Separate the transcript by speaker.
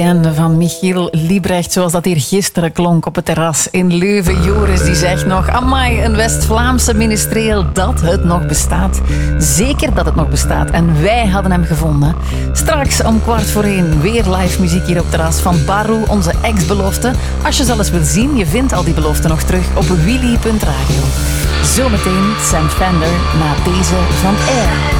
Speaker 1: En van Michiel Liebrecht, zoals dat hier gisteren klonk op het terras in Leuven. Joris die zegt nog, amai, een West-Vlaamse ministerieel, dat het nog bestaat. Zeker dat het nog bestaat. En wij hadden hem gevonden. Straks om 1:15 weer live muziek hier op het terras van Baru, onze ex-belofte. Als je ze alles wil zien, je vindt al die beloften nog terug op willy.radio. Zometeen Sam Fender na deze van Air.